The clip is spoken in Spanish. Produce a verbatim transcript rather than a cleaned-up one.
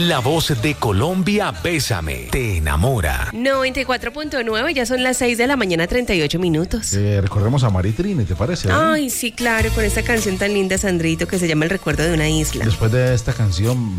La voz de Colombia, Bésame, te enamora. noventa y cuatro punto nueve, ya son las seis de la mañana, treinta y ocho minutos. Eh, recorremos a Maritrini, ¿te parece? ¿Eh? Ay, sí, claro, con esta canción tan linda, Sandrito, que se llama El recuerdo de una isla. Después de esta canción,